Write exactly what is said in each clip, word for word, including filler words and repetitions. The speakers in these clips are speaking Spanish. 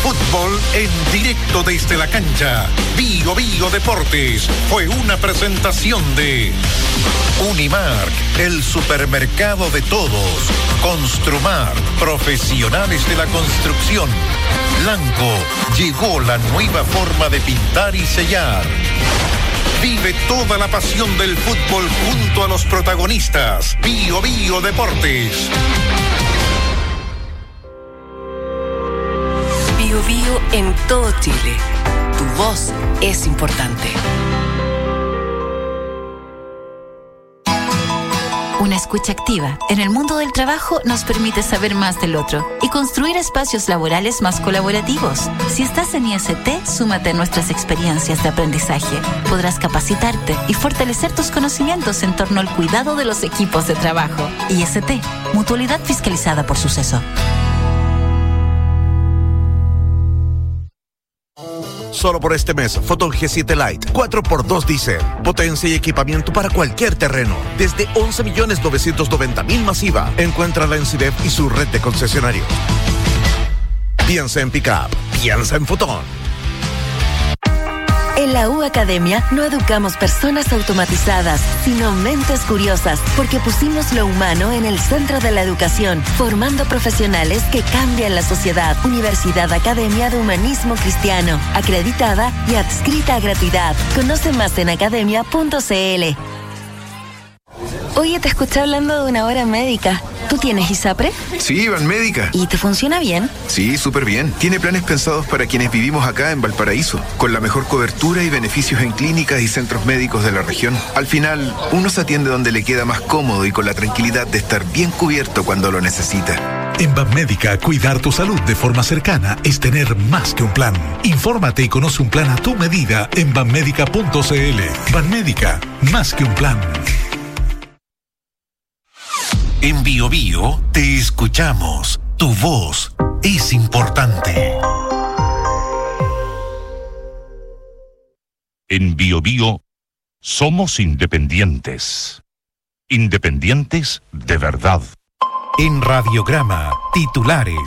fútbol en directo desde la cancha. Bio Bio Deportes fue una presentación de Unimark, el supermercado de todos. Construmar, profesionales de la construcción. Blanco, llegó la nueva forma de pintar y sellar. Vive toda la pasión del fútbol junto a los protagonistas. Bio Bio Deportes. Bio Bio en todo Chile. Tu voz es importante. Una escucha activa en el mundo del trabajo nos permite saber más del otro y construir espacios laborales más colaborativos. Si estás en I S T, súmate a nuestras experiencias de aprendizaje. Podrás capacitarte y fortalecer tus conocimientos en torno al cuidado de los equipos de trabajo. I S T, mutualidad fiscalizada por Suceso. Solo por este mes, Foton G siete Lite, cuatro por dos diésel. Potencia y equipamiento para cualquier terreno. Desde once millones novecientos noventa mil masiva. Encuéntrala en Cidep y su red de concesionarios. Piensa en Pickup. Piensa en Foton. En la U Academia no educamos personas automatizadas, sino mentes curiosas, porque pusimos lo humano en el centro de la educación, formando profesionales que cambian la sociedad. Universidad Academia de Humanismo Cristiano, acreditada y adscrita a gratuidad. Conoce más en academia punto c l. Oye, te escuché hablando de una hora médica. ¿Tú tienes ISAPRE? Sí, Banmédica. ¿Y te funciona bien? Sí, súper bien. Tiene planes pensados para quienes vivimos acá en Valparaíso, con la mejor cobertura y beneficios en clínicas y centros médicos de la región. Al final, uno se atiende donde le queda más cómodo y con la tranquilidad de estar bien cubierto cuando lo necesita. En Banmédica, cuidar tu salud de forma cercana es tener más que un plan. Infórmate y conoce un plan a tu medida en banmédica punto c l. Banmédica, más que un plan. En Bio Bio te escuchamos. Tu voz es importante. En Bio Bio somos independientes. Independientes de verdad. En Radiograma, titulares.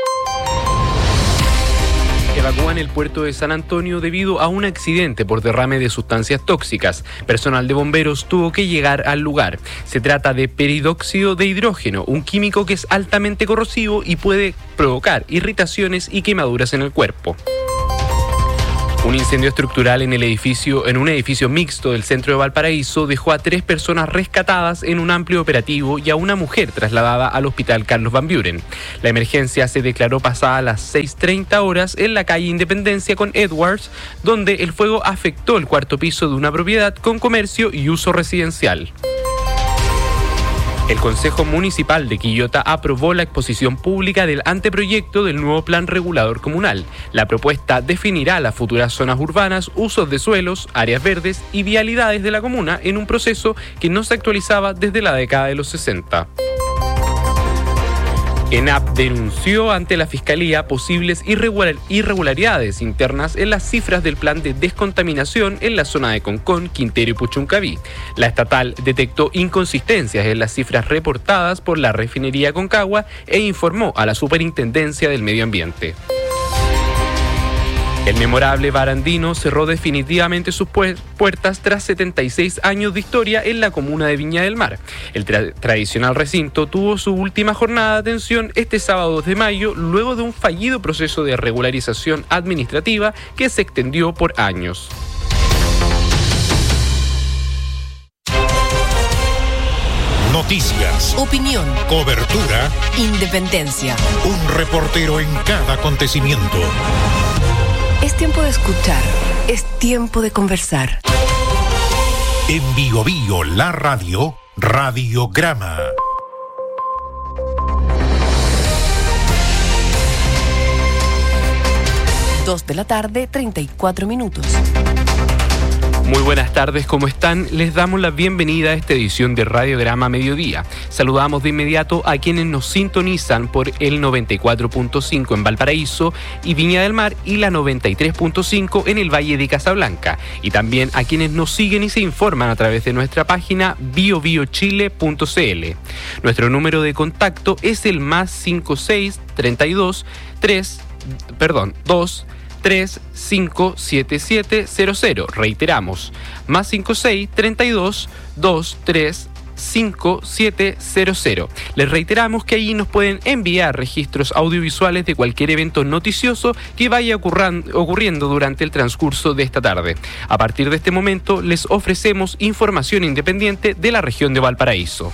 Evacúan el puerto de San Antonio debido a un accidente por derrame de sustancias tóxicas. Personal de bomberos tuvo que llegar al lugar. Se trata de peridóxido de hidrógeno, un químico que es altamente corrosivo y puede provocar irritaciones y quemaduras en el cuerpo. Un incendio estructural en el edificio, en un edificio mixto del centro de Valparaíso dejó a tres personas rescatadas en un amplio operativo y a una mujer trasladada al hospital Carlos Van Buren. La emergencia se declaró pasada las seis treinta horas en la calle Independencia con Edwards, donde el fuego afectó el cuarto piso de una propiedad con comercio y uso residencial. El Consejo Municipal de Quillota aprobó la exposición pública del anteproyecto del nuevo Plan Regulador Comunal. La propuesta definirá las futuras zonas urbanas, usos de suelos, áreas verdes y vialidades de la comuna en un proceso que no se actualizaba desde la década de los sesenta. ENAP denunció ante la Fiscalía posibles irregular- irregularidades internas en las cifras del plan de descontaminación en la zona de Concón, Quintero y Puchuncaví. La estatal detectó inconsistencias en las cifras reportadas por la refinería Concagua e informó a la Superintendencia del Medio Ambiente. El memorable Bar Andino cerró definitivamente sus puertas tras setenta y seis años de historia en la comuna de Viña del Mar. El tra- tradicional recinto tuvo su última jornada de atención este sábado dos de mayo, luego de un fallido proceso de regularización administrativa que se extendió por años. Noticias, opinión, cobertura, independencia. Un reportero en cada acontecimiento. Es tiempo de escuchar, es tiempo de conversar. En Bio Bio, la radio, Radiograma. Dos de la tarde, treinta y cuatro minutos. Muy buenas tardes, ¿cómo están? Les damos la bienvenida a esta edición de Radiograma Mediodía. Saludamos de inmediato a quienes nos sintonizan por el noventa y cuatro punto cinco en Valparaíso y Viña del Mar y la noventa y tres punto cinco en el Valle de Casablanca. Y también a quienes nos siguen y se informan a través de nuestra página bio bio chile punto c l. Nuestro número de contacto es el más cinco seis treinta y dos tres perdón, dos tres cinco siete siete cero cero. Reiteramos, más cinco seis treinta y dos dos tres cinco siete cero cero. Les reiteramos que allí nos pueden enviar registros audiovisuales de cualquier evento noticioso que vaya ocurran, ocurriendo durante el transcurso de esta tarde. A partir de este momento les ofrecemos información independiente de la región de Valparaíso.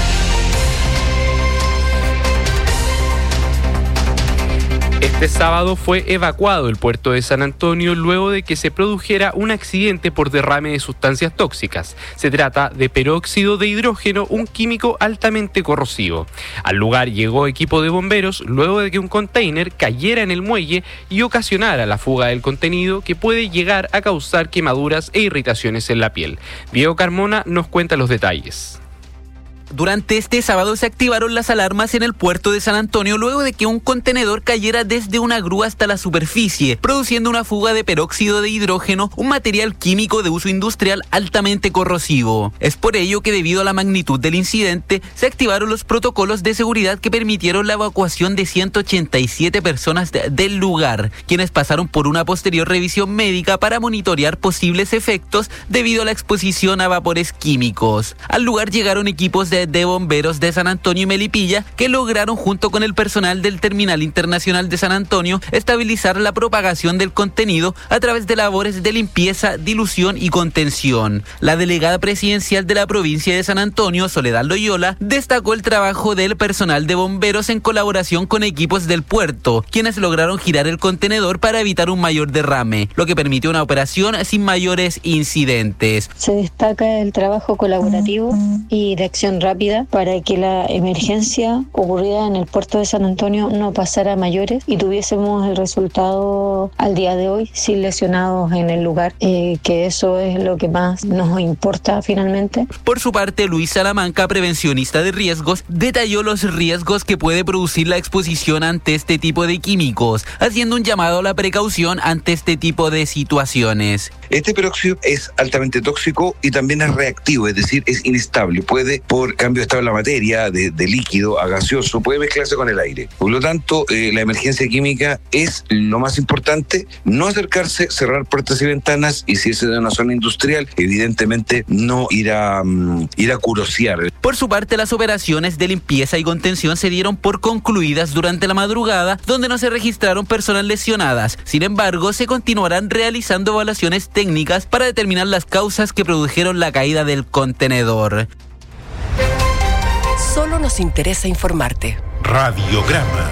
Este sábado fue evacuado el puerto de San Antonio luego de que se produjera un accidente por derrame de sustancias tóxicas. Se trata de peróxido de hidrógeno, un químico altamente corrosivo. Al lugar llegó equipo de bomberos luego de que un container cayera en el muelle y ocasionara la fuga del contenido, que puede llegar a causar quemaduras e irritaciones en la piel. Diego Carmona nos cuenta los detalles. Durante este sábado se activaron las alarmas en el puerto de San Antonio luego de que un contenedor cayera desde una grúa hasta la superficie, produciendo una fuga de peróxido de hidrógeno, un material químico de uso industrial altamente corrosivo. Es por ello que, debido a la magnitud del incidente, se activaron los protocolos de seguridad que permitieron la evacuación de ciento ochenta y siete personas de, del lugar, quienes pasaron por una posterior revisión médica para monitorear posibles efectos debido a la exposición a vapores químicos. Al lugar llegaron equipos de de bomberos de San Antonio y Melipilla, que lograron, junto con el personal del Terminal Internacional de San Antonio, estabilizar la propagación del contenido a través de labores de limpieza, dilución y contención. La delegada presidencial de la provincia de San Antonio, Soledad Loyola, destacó el trabajo del personal de bomberos en colaboración con equipos del puerto, quienes lograron girar el contenedor para evitar un mayor derrame, lo que permitió una operación sin mayores incidentes. Se destaca el trabajo colaborativo y de acción rápida rápida para que la emergencia ocurrida en el puerto de San Antonio no pasara a mayores y tuviésemos el resultado al día de hoy sin lesionados en el lugar, eh, que eso es lo que más nos importa finalmente. Por su parte, Luis Salamanca, prevencionista de riesgos, detalló los riesgos que puede producir la exposición ante este tipo de químicos, haciendo un llamado a la precaución ante este tipo de situaciones. Este peróxido es altamente tóxico y también es reactivo, es decir, es inestable. Puede, por cambio de estado de la materia, de, de líquido a gaseoso, puede mezclarse con el aire. Por lo tanto, eh, la emergencia química es lo más importante. No acercarse, cerrar puertas y ventanas, y si es de una zona industrial, evidentemente no ir a, um, ir a curosear. Por su parte, las operaciones de limpieza y contención se dieron por concluidas durante la madrugada, donde no se registraron personas lesionadas. Sin embargo, se continuarán realizando evaluaciones técnicas para determinar las causas que produjeron la caída del contenedor. Solo nos interesa informarte. Radiograma.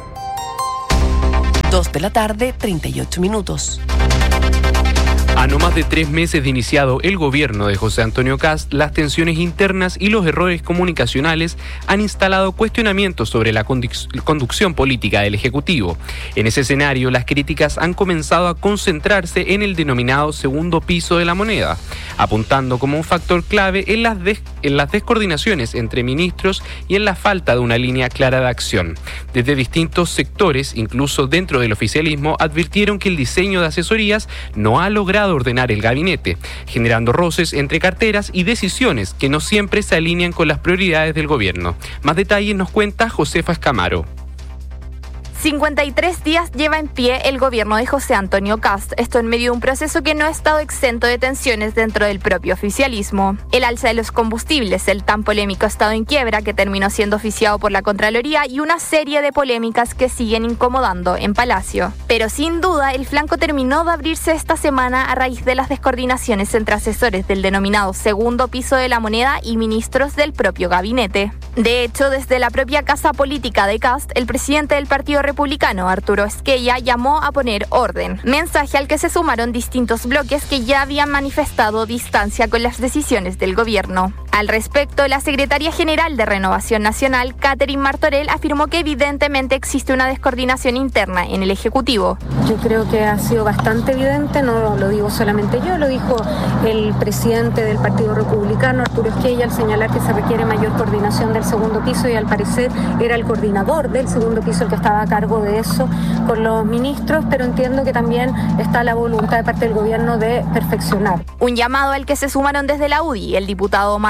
Dos de la tarde, treinta y ocho minutos. A no más de tres meses de iniciado el gobierno de José Antonio Kast, las tensiones internas y los errores comunicacionales han instalado cuestionamientos sobre la conduc- conducción política del Ejecutivo. En ese escenario, las críticas han comenzado a concentrarse en el denominado segundo piso de la moneda, apuntando como un factor clave en las, des- en las descoordinaciones entre ministros y en la falta de una línea clara de acción. Desde distintos sectores, incluso dentro del oficialismo, advirtieron que el diseño de asesorías no ha logrado ordenar el gabinete, generando roces entre carteras y decisiones que no siempre se alinean con las prioridades del gobierno. Más detalles nos cuenta Josefa Escamaro. cincuenta y tres días lleva en pie el gobierno de José Antonio Kast, esto en medio de un proceso que no ha estado exento de tensiones dentro del propio oficialismo. El alza de los combustibles, el tan polémico estado en quiebra que terminó siendo oficiado por la Contraloría y una serie de polémicas que siguen incomodando en Palacio. Pero sin duda, el flanco terminó de abrirse esta semana a raíz de las descoordinaciones entre asesores del denominado segundo piso de la moneda y ministros del propio gabinete. De hecho, desde la propia casa política de Kast, el presidente del Partido Republicano, Arturo Esquella, llamó a poner orden, mensaje al que se sumaron distintos bloques que ya habían manifestado distancia con las decisiones del gobierno. Al respecto, la secretaria general de Renovación Nacional, Catherine Martorell, afirmó que evidentemente existe una descoordinación interna en el Ejecutivo. Yo creo que ha sido bastante evidente, no lo digo solamente yo, lo dijo el presidente del Partido Republicano, Arturo Esquella, al señalar que se requiere mayor coordinación del segundo piso, y al parecer era el coordinador del segundo piso el que estaba a cargo de eso con los ministros, pero entiendo que también está la voluntad de parte del gobierno de perfeccionar. Un llamado al que se sumaron desde la U D I, el diputado Omar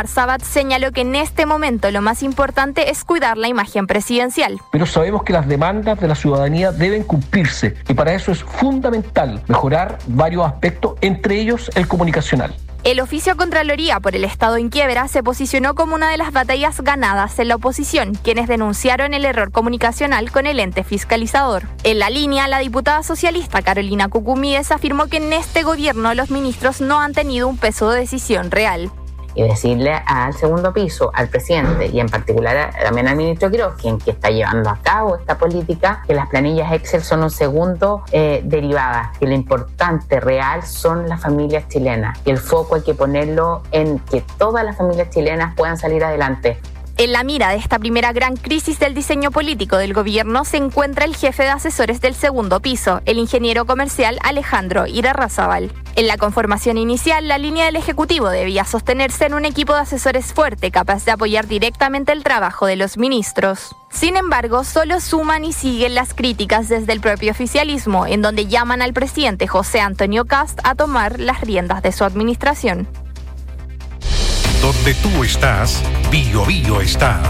Irarrázaval señaló que en este momento lo más importante es cuidar la imagen presidencial. Pero sabemos que las demandas de la ciudadanía deben cumplirse y para eso es fundamental mejorar varios aspectos, entre ellos el comunicacional. El oficio Contraloría por el Estado en quiebra se posicionó como una de las batallas ganadas en la oposición, quienes denunciaron el error comunicacional con el ente fiscalizador. En la línea, la diputada socialista Carolina Cucumíes afirmó que en este gobierno los ministros no han tenido un peso de decisión real. Y decirle al segundo piso, al presidente y en particular también al ministro Quiroz, quien que está llevando a cabo esta política, que las planillas Excel son un segundo eh, derivada, que lo importante real son las familias chilenas y el foco hay que ponerlo en que todas las familias chilenas puedan salir adelante. En la mira de esta primera gran crisis del diseño político del gobierno se encuentra el jefe de asesores del segundo piso, el ingeniero comercial Alejandro Irarrázaval. En la conformación inicial, la línea del Ejecutivo debía sostenerse en un equipo de asesores fuerte, capaz de apoyar directamente el trabajo de los ministros. Sin embargo, solo suman y siguen las críticas desde el propio oficialismo, en donde llaman al presidente José Antonio Kast a tomar las riendas de su administración. Donde tú estás, Bio Bio está.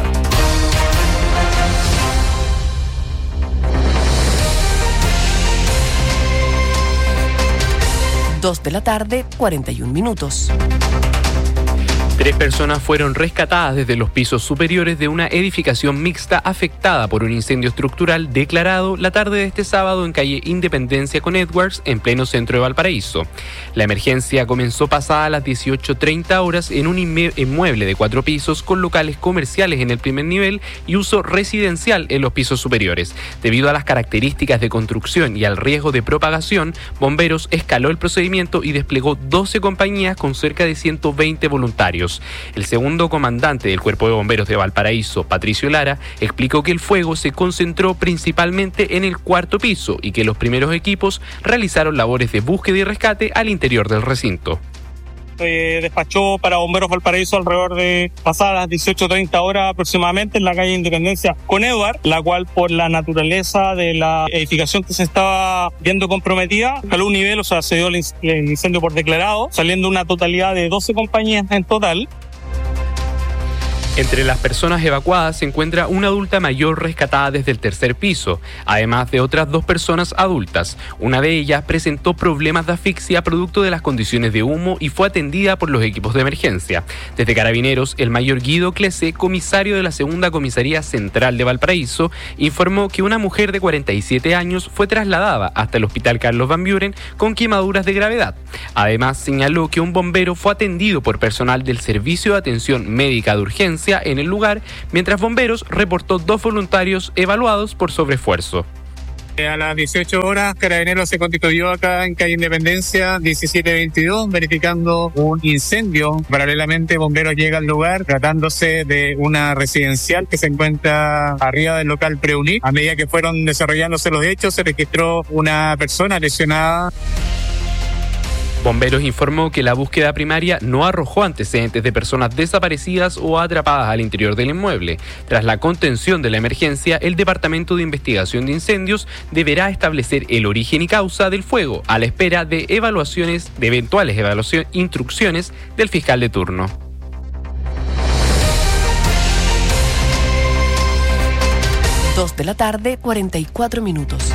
Dos de la tarde, cuarenta y un minutos. Tres personas fueron rescatadas desde los pisos superiores de una edificación mixta afectada por un incendio estructural declarado la tarde de este sábado en calle Independencia con Edwards, en pleno centro de Valparaíso. La emergencia comenzó pasada las dieciocho treinta horas en un inmueble de cuatro pisos con locales comerciales en el primer nivel y uso residencial en los pisos superiores. Debido a las características de construcción y al riesgo de propagación, Bomberos escaló el procedimiento y desplegó doce compañías con cerca de ciento veinte voluntarios. El segundo comandante del Cuerpo de Bomberos de Valparaíso, Patricio Lara, explicó que el fuego se concentró principalmente en el cuarto piso y que los primeros equipos realizaron labores de búsqueda y rescate al interior del recinto. Se despachó para Bomberos Valparaíso alrededor de pasadas las dieciocho treinta horas aproximadamente en la calle Independencia con Edward, la cual por la naturaleza de la edificación que se estaba viendo comprometida, escaló un nivel, o sea, se dio el incendio por declarado, saliendo una totalidad de doce compañías en total. Entre las personas evacuadas se encuentra una adulta mayor rescatada desde el tercer piso, además de otras dos personas adultas. Una de ellas presentó problemas de asfixia producto de las condiciones de humo y fue atendida por los equipos de emergencia. Desde Carabineros, el mayor Guido Clese, comisario de la Segunda Comisaría Central de Valparaíso, informó que una mujer de cuarenta y siete años fue trasladada hasta el Hospital Carlos Van Buren con quemaduras de gravedad. Además, señaló que un bombero fue atendido por personal del Servicio de Atención Médica de Urgencia en el lugar, mientras Bomberos reportó dos voluntarios evaluados por sobreesfuerzo. A las dieciocho horas, Carabineros se constituyó acá en calle Independencia diecisiete veintidós, verificando un incendio. Paralelamente, Bomberos llega al lugar, tratándose de una residencial que se encuentra arriba del local Preunic. A medida que fueron desarrollándose los hechos, se registró una persona lesionada. Bomberos informó que la búsqueda primaria no arrojó antecedentes de personas desaparecidas o atrapadas al interior del inmueble. Tras la contención de la emergencia, el Departamento de Investigación de Incendios deberá establecer el origen y causa del fuego, a la espera de evaluaciones, de eventuales evaluaciones, instrucciones del fiscal de turno. Dos de la tarde, cuarenta y cuatro minutos.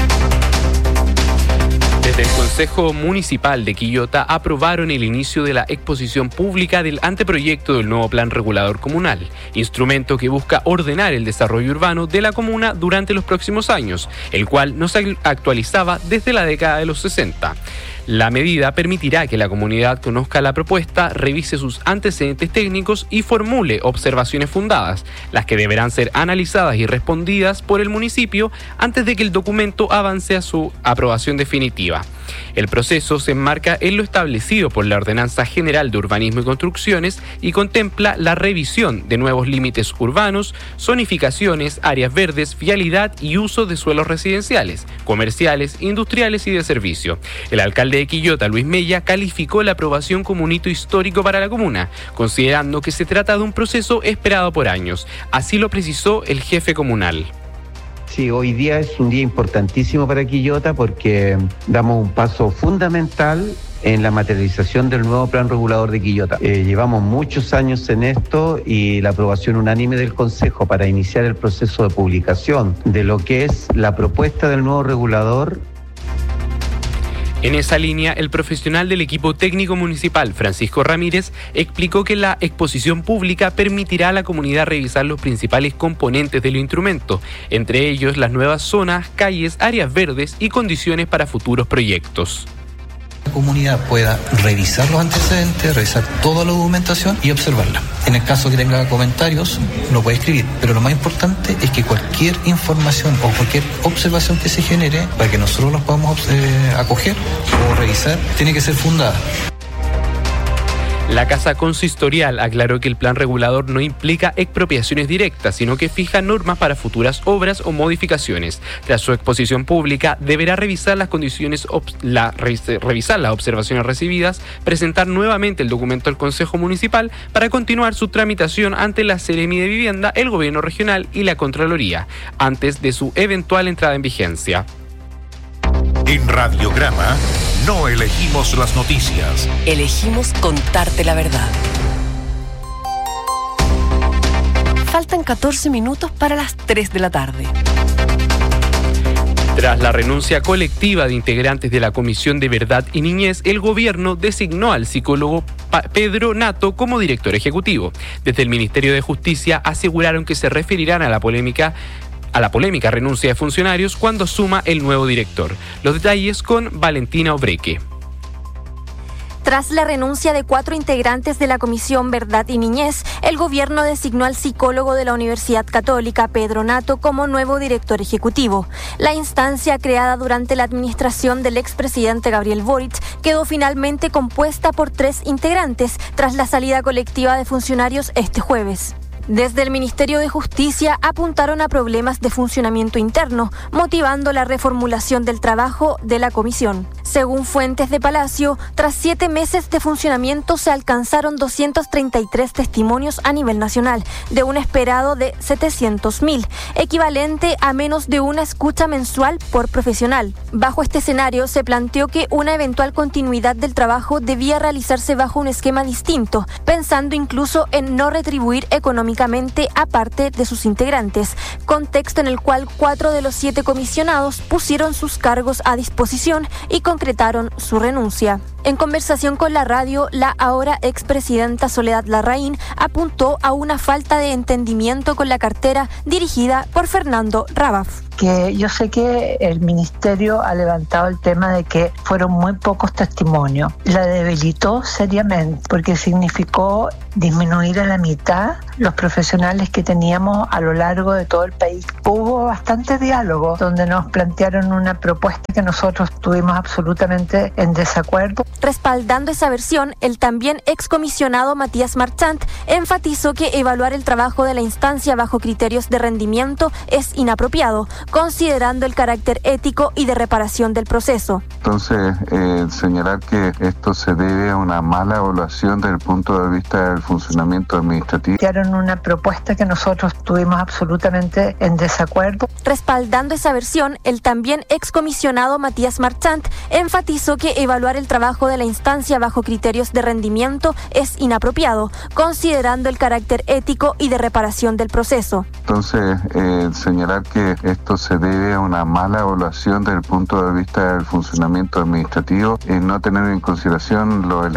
Desde el Consejo Municipal de Quillota aprobaron el inicio de la exposición pública del anteproyecto del nuevo Plan Regulador Comunal, instrumento que busca ordenar el desarrollo urbano de la comuna durante los próximos años, el cual no se actualizaba desde la década de los sesenta. La medida permitirá que la comunidad conozca la propuesta, revise sus antecedentes técnicos y formule observaciones fundadas, las que deberán ser analizadas y respondidas por el municipio antes de que el documento avance a su aprobación definitiva. El proceso se enmarca en lo establecido por la Ordenanza General de Urbanismo y Construcciones y contempla la revisión de nuevos límites urbanos, zonificaciones, áreas verdes, vialidad y uso de suelos residenciales, comerciales, industriales y de servicio. El alcalde de Quillota, Luis Mella, calificó la aprobación como un hito histórico para la comuna, considerando que se trata de un proceso esperado por años. Así lo precisó el jefe comunal. Sí, hoy día es un día importantísimo para Quillota porque damos un paso fundamental en la materialización del nuevo plan regulador de Quillota. Eh, llevamos muchos años en esto y la aprobación unánime del Consejo para iniciar el proceso de publicación de lo que es la propuesta del nuevo regulador. En esa línea, el profesional del equipo técnico municipal, Francisco Ramírez, explicó que la exposición pública permitirá a la comunidad revisar los principales componentes del instrumento, entre ellos las nuevas zonas, calles, áreas verdes y condiciones para futuros proyectos. La comunidad pueda revisar los antecedentes, revisar toda la documentación y observarla. En el caso que tenga comentarios, lo puede escribir, pero lo más importante es que cualquier información o cualquier observación que se genere, para que nosotros los podamos eh, acoger o revisar, tiene que ser fundada. La Casa Consistorial aclaró que el plan regulador no implica expropiaciones directas, sino que fija normas para futuras obras o modificaciones. Tras su exposición pública, deberá revisar las condiciones, la, revisar las observaciones recibidas, presentar nuevamente el documento al Consejo Municipal para continuar su tramitación ante la Seremi de Vivienda, el Gobierno Regional y la Contraloría, antes de su eventual entrada en vigencia. En Radiograma no elegimos las noticias. Elegimos contarte la verdad. Faltan catorce minutos para las tres de la tarde. Tras la renuncia colectiva de integrantes de la Comisión de Verdad y Niñez, el gobierno designó al psicólogo Pedro Nato como director ejecutivo. Desde el Ministerio de Justicia aseguraron que se referirán a la polémica a la polémica renuncia de funcionarios cuando suma el nuevo director. Los detalles con Valentina Obreque. Tras la renuncia de cuatro integrantes de la Comisión Verdad y Niñez, el gobierno designó al psicólogo de la Universidad Católica, Pedro Nato, como nuevo director ejecutivo. La instancia, creada durante la administración del expresidente Gabriel Boric, quedó finalmente compuesta por tres integrantes tras la salida colectiva de funcionarios este jueves. Desde el Ministerio de Justicia apuntaron a problemas de funcionamiento interno, motivando la reformulación del trabajo de la comisión. Según fuentes de Palacio, tras siete meses de funcionamiento se alcanzaron doscientos treinta y tres testimonios a nivel nacional, de un esperado de setecientos mil, equivalente a menos de una escucha mensual por profesional. Bajo este escenario, se planteó que una eventual continuidad del trabajo debía realizarse bajo un esquema distinto, pensando incluso en no retribuir económicamente a parte de sus integrantes, contexto en el cual cuatro de los siete comisionados pusieron sus cargos a disposición y concretaron su renuncia. En conversación con la radio, la ahora expresidenta Soledad Larraín apuntó a una falta de entendimiento con la cartera dirigida por Fernando Rabaf. Que yo sé que el ministerio ha levantado el tema de que fueron muy pocos testimonios. La debilitó seriamente porque significó disminuir a la mitad los profesionales que teníamos a lo largo de todo el país. Hubo bastante diálogo donde nos plantearon una propuesta que nosotros estuvimos absolutamente en desacuerdo. Respaldando esa versión, el también excomisionado Matías Marchant enfatizó que evaluar el trabajo de la instancia bajo criterios de rendimiento es inapropiado, considerando el carácter ético y de reparación del proceso. Entonces, eh, señalar que esto se debe a una mala evaluación desde el punto de vista del funcionamiento administrativo. Dieron una propuesta que nosotros estuvimos absolutamente en desacuerdo. Respaldando esa versión, el también excomisionado Matías Marchant enfatizó que evaluar el trabajo de la instancia bajo criterios de rendimiento es inapropiado, considerando el carácter ético y de reparación del proceso. Entonces, eh, señalar que esto se debe a una mala evaluación desde el punto de vista del funcionamiento administrativo y no tener en consideración los